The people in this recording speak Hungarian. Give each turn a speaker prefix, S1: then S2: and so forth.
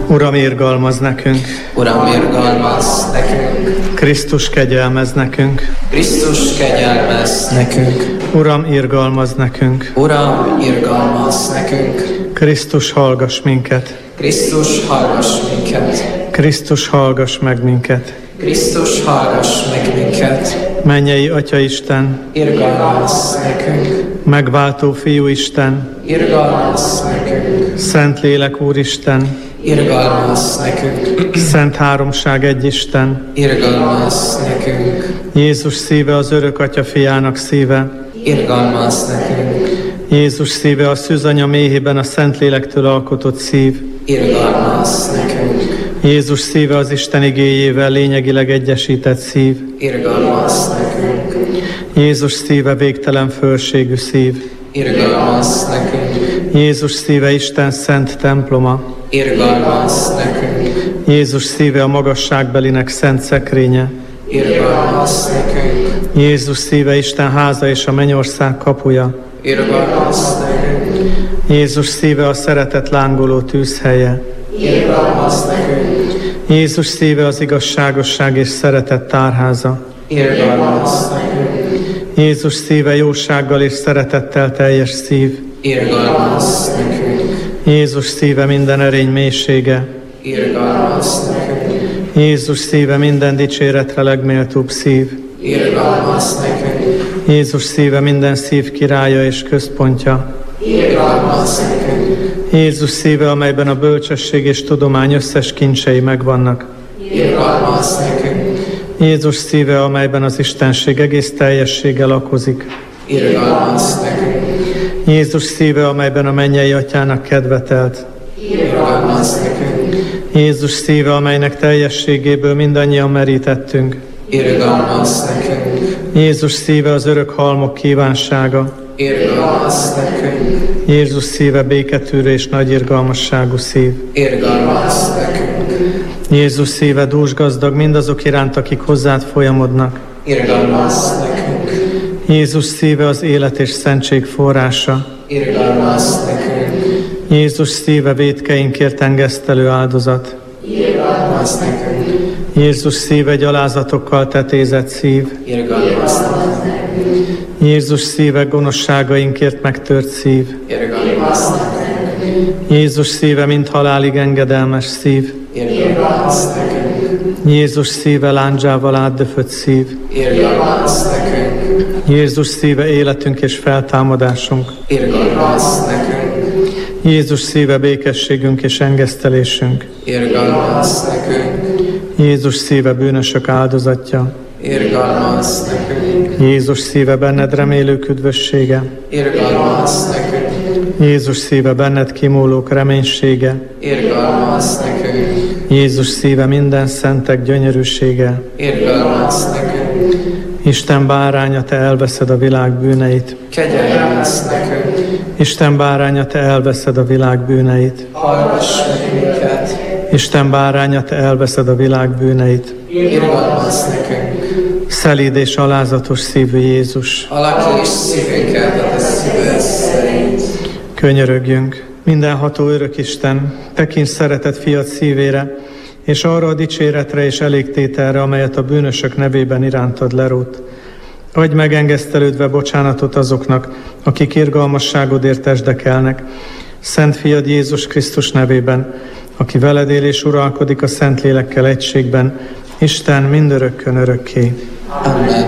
S1: Uram, irgalmazz nekünk!
S2: Uram, irgalmazz nekünk!
S1: Krisztus, kegyelmezz nekünk!
S2: Krisztus, kegyelmezz nekünk!
S1: Uram, irgalmazz nekünk!
S2: Uram, irgalmazz nekünk!
S1: Krisztus, hallgass minket!
S2: Krisztus, hallgass minket!
S1: Krisztus, hallgass meg minket!
S2: Krisztus, hallgass meg minket!
S1: Mennyei Atyaisten,
S2: irgalmazz nekünk!
S1: megváltó Fiúisten,
S2: irgalmazz nekünk!
S1: Szentlélek Úristen,
S2: irgalmazz nekünk!
S1: Szent Háromság egyisten,
S2: irgalmazz nekünk!
S1: Jézus szíve az örök Atya fiának szíve,
S2: irgalmazz nekünk!
S1: Jézus szíve a szűzanya méhében a Szentlélektől alkotott szív,
S2: irgalmazz nekünk!
S1: Jézus szíve az Isten igéjével lényegileg egyesített szív,
S2: irgalmazz nekünk!
S1: Jézus szíve végtelen fölségű szív,
S2: irgalmazz nekünk!
S1: Jézus szíve Isten szent temploma,
S2: irgalmazz nekünk!
S1: Jézus szíve a magasságbelinek szent szekrénye,
S2: irgalmazz nekünk!
S1: Jézus szíve Isten háza és a mennyország kapuja,
S2: irgalmazz nekünk!
S1: Jézus szíve a szeretet lángoló tűzhelye,
S2: irgalmazz nekünk!
S1: Jézus szíve az igazságosság és szeretet tárháza,
S2: irgalmazz nekünk!
S1: Jézus szíve jósággal és szeretettel teljes szív,
S2: irgalmazz nekünk!
S1: Jézus szíve minden erény mélysége,
S2: irgalmazz nekünk!
S1: Jézus szíve minden dicséretre legméltóbb szív,
S2: irgalmazz nekünk!
S1: Jézus szíve minden szív királya és központja,
S2: irgalmazz nekünk!
S1: Jézus szíve, amelyben a bölcsesség és tudomány összes kincsei megvannak,
S2: irgalmazz nekünk!
S1: Jézus szíve, amelyben az Istenség egész teljessége lakozik,
S2: irgalmazz nekünk!
S1: Jézus szíve, amelyben a mennyei Atyának kedve telt,
S2: irgalmazz nekünk!
S1: Jézus szíve, amelynek teljességéből mindannyian merítettünk,
S2: irgalmazz nekünk!
S1: Jézus szíve az örök halmok kívánsága,
S2: irgalmazz nekünk!
S1: Jézus szíve béketűrő és nagy irgalmasságú szív,
S2: irgalmazz nekünk!
S1: Jézus szíve dúsgazdag mindazok iránt, akik hozzád folyamodnak,
S2: irgalmazz nekünk!
S1: Jézus szíve az élet és szentség forrása,
S2: irgalmazz nekünk!
S1: Jézus szíve vétkeinkért engesztelő áldozat,
S2: irgalmazz nekünk!
S1: Jézus szíve gyalázatokkal tetézett szív,
S2: irgalmazz nekünk!
S1: Jézus szíve gonoszságainkért megtört szív,
S2: irgalmazz nekünk!
S1: Jézus szíve mind halálig engedelmes szív,
S2: irgalmazz nekünk!
S1: Jézus szíve lándzsával átdöfött szív,
S2: irgalmazz nekünk!
S1: Jézus szíve életünk és feltámadásunk,
S2: irgalmazz nekünk!
S1: Jézus szíve békességünk és engesztelésünk,
S2: irgalmazz nekünk!
S1: Jézus szíve bűnösök áldozatja,
S2: irgalmazz nekünk!
S1: Jézus szíve benned remélők üdvössége,
S2: irgalmazz nekünk!
S1: Jézus szíve benned kimúlók reménysége,
S2: irgalmazz nekünk!
S1: Jézus szíve minden szentek gyönyörűsége,
S2: irgalmazz nekünk!
S1: Isten báránya, te elveszed a világ bűneit,
S2: kegyelmezz nekünk!
S1: Isten báránya, te elveszed a világ bűneit,
S2: hallgass meg minket!
S1: Isten báránya, te elveszed a világ bűneit,
S2: irgalmazz nekünk!
S1: szelíd és alázatos szívű Jézus,
S2: alakíts szívünket a te szíved szerint!
S1: könyörögjünk. Mindenható örök Isten, tekints szeretett fiad szívére, és arra a dicséretre és elégtételre, amelyet a bűnösök nevében irántad lerótt. Adj meg engesztelődve bocsánatot azoknak, akik irgalmasságodért esdekelnek. Szent fiad Jézus Krisztus nevében, aki veled él és uralkodik a Szentlélekkel egységben, Isten mindörökkön örökké.
S2: Amen.